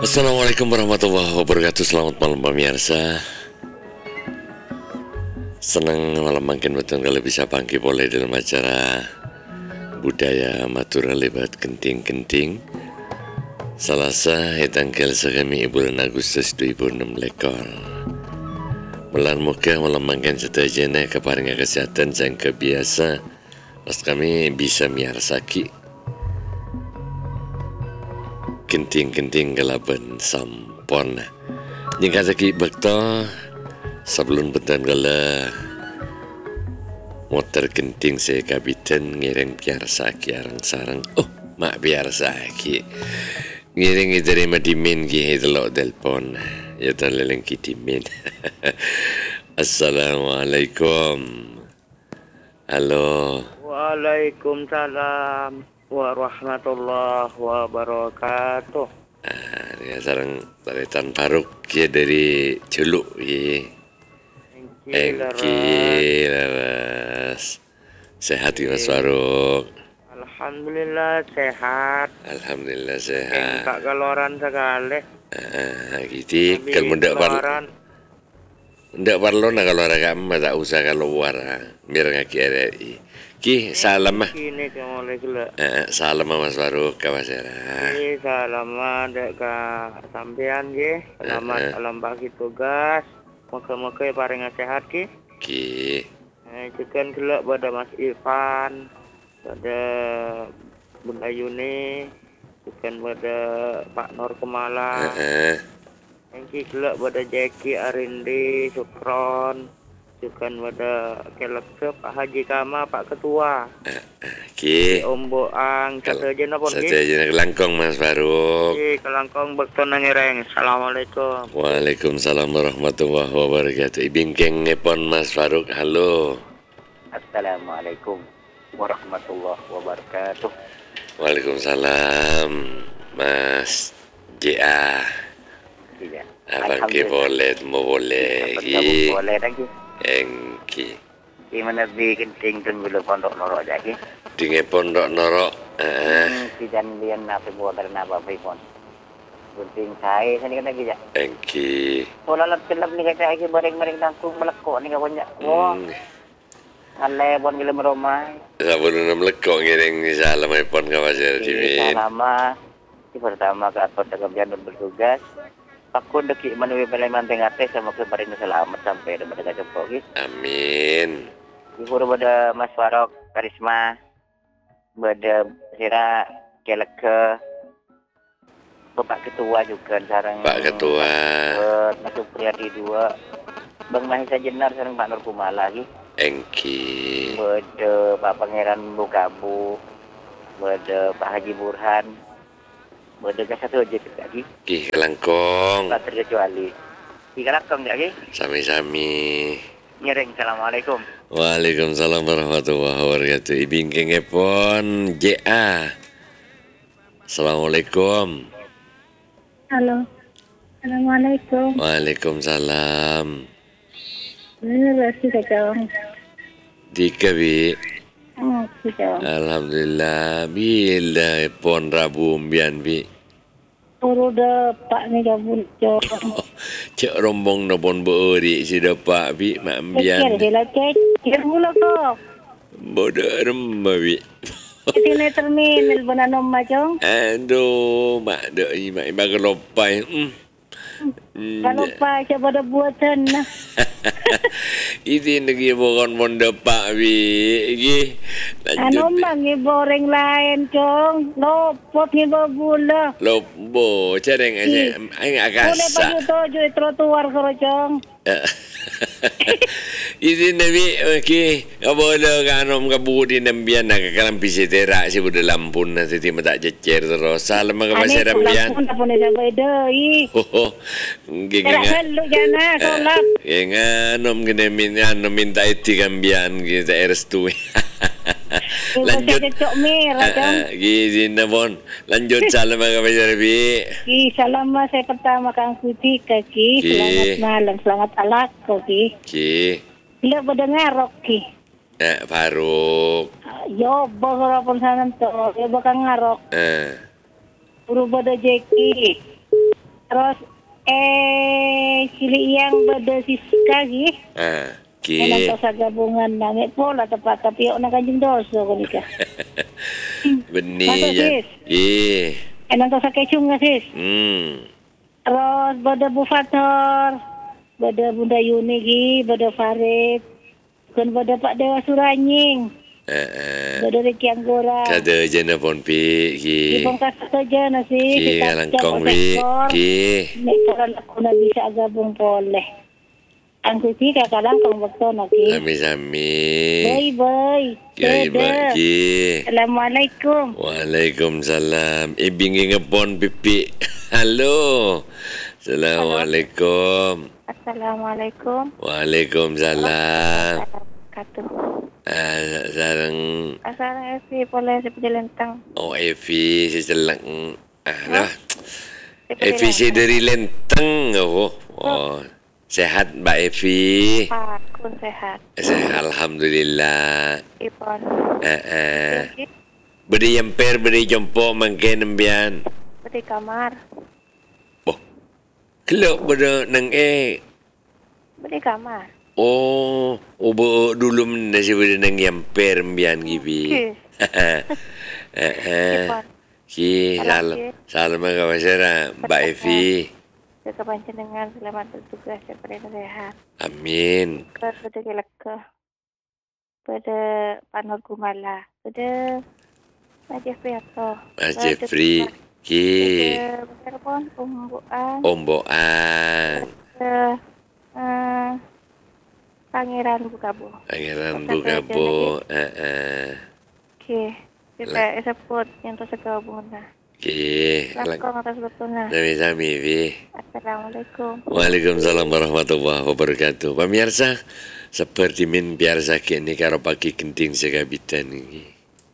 Assalamualaikum warahmatullahi wabarakatuh. Selamat malam pemirsa. Senang malam makin betul kalau bisa panggi boleh dalam acara budaya Madura lewat kenting-kenting Selasa tanggal 1 bulan Agustus 2006 lekor. Melan muka malam makin setajana keparingan kesehatan yang kebiasa pas kami bisa miarsaki kenting-kenting galaban sampon jika saki bekto sebelum betan gala motor kenting saya kabitan ngiring biar saki arang sarang mak biar saki ngiring dari madimin gitu lo telepon ya terleleng kitimin. Assalamualaikum. Halo. Waalaikumsalam warahmatullahi wabarakatuh. Dia sarang taritan Faruk ya dari Celuk ya. Engki laras. Sehat ya Mas Faruk. Alhamdulillah sehat. Alhamdulillah sehat. Tak keluaran sekali. Gitu kalau ndak parlo nak kalau raga tak usah keluar biar ngaki ada. Ki salam mah. Kini mulai gila. Salam Mas Faruk kawasera. Salam ada ke sampean ye. Selamat alam bagi tugas. Moga-moga paringan sehat ki. Ki. Cekan gila pada Mas Irfan, pada Bunda Yuni, cekan pada Pak Nur Kemala. Engki gila pada Jeki Arindi Sukron. Juga pada kelek Pak Haji Kama Pak Ketua. Ki. Om Boang saja napa ki? Saja kelangkong Mas Faruk. Ki kelangkong bekto nangireng. Assalamualaikum. Waalaikumsalam warahmatullahi wabarakatuh. Ibingkeng ngepon Mas Faruk. Halo. Assalamualaikum warahmatullahi wabarakatuh. Waalaikumsalam Mas JA. Iya. Abang ki boleh mau boleh. Boleh lagi. Engki. Gimana bikin tinggal dulu pondok norok lagi? Dinge pondok norok. Tidak lian apa buat karena apa pun. Gunting saya sini kan lagi ya. Engki. Pola lap ni kata lagi bareng nangkung melekok ni kawan ya. Wah. Ale bon gila meromai. Sabun melekok ngiring salam ipon kawasir Jimin. Salama. Pertama ke atas kerjaan bertugas. Aku deki menuju balai manteng ate sama kebarin selamat sampai ada pada jempol gitu. Amin. Ibu pada Mas Farok Karisma, pada Sira Keleke, Bapak Ketua juga sarang. Pak Ketua. Masuk Priyadi 2, Bang Mahisa Jenar sarang Pak Nur Kumala lagi. Engki. Pada Pak Pangeran Bukabu, pada Pak Haji Burhan. Berdeka satu aja lagi. Ki kelangkong. Tak terkecuali. Ki kelangkong lagi. Sami-sami. Nyereng. Assalamualaikum. Waalaikumsalam warahmatullahi wabarakatuh. Ibingkeng epon JA. Assalamualaikum. Halo. Assalamualaikum. Waalaikumsalam. Ini berarti kacang. Dika bi. Oh, kacang. Alhamdulillah. Bila epon Rabu umbian bi. Turu dapat ni gabung cok. Cek rombong nopon beuri si dapat bi mak umbian. Kecil dia lah kecil mula kok. Bodoh remba bi. Sini terminal benanom macam. Aduh, mak dok i mak bagalopai. Kalau pa siya pada buatan na. Iti nagi bukan mondo pak bi. Igi. Ano mang iboreng lain cong. Lopot ni babula. Lobo, careng aja. Ang Boleh akasa. bagi tojo trotuar karo cong. Iti nabi ki kabolo kanom kabudi nambian nakakalampi si tera si buda lampun na titi mata jecer terus salam mga maserambian. Ano po na siya bay Oh, Kaya halo dyan na, solap. nga nom minta iti kambian kita erestu. Lanjut. Gizin na bon. Lanjut salam mga maserbi. Ki, salamat sa pertama kang putih kaki. Selamat malam, selamat alak ko ki. Ki. Bila ba ngarok ki? Faruk. Yo, ba pun sana to. Yo ba kang ngarok? Puro ba da Jeki? Terus cilik yang berdesiska gi. Ki. Nanti sa gabungan nangit pola tepat tapi nak kanjeng dosa ko nikah. Beni Masuk, ya. sis. Nanti sa kecung nga sis. Terus bada Bu Fator, bada Bunda Yuni gi, bada Farid, kan bada Pak Dewa Suranying, bada Riki Anggora. Kada je na pon pi ki. Ibang kasa saja na sis. Ki ngalangkong wi ki. Nek karan ako na bisa gabung poleh. Ang kuti kakalangkong waktu na ki. Sami-sami. Bye-bye. Ki ba ki. Assalamualaikum. Waalaikumsalam. Ibingi ngepon pipi. Halo. Assalamualaikum. Assalamualaikum. Waalaikumsalam. Katu. Sarang Asal si boleh seperti lentang. Evi si selang dah. Evi si dari Lenteng sehat Mbak Evi. Aku sehat. Sehat alhamdulillah. Ipon. Beri yemper beri jompo mangken nembian. Di kamar. Kelok pada nang Di kamar. Ubo dulu nasi pada nang yemper mbian gibi. Ipon. Ki salam kawasara Mbak Evi. Jaga panjenengan selamat bertugas seperti sehat. Amin. Pada keleka. Pada Pak Nur Gumala. Pada Pak Jeffrey atau. Mas Jeffrey. Ki. Pada pun Umbuan. Omboan. Pangeran Bukabo. Pangeran Bukabo. Oke. Kita sebut yang tersegabung. Ki. Lakon atas betulnya. Sami-sami Vi. Assalamualaikum. Waalaikumsalam warahmatullahi wabarakatuh. Pemirsa, seperti min biasa kini karo pagi genting sekabitan ini.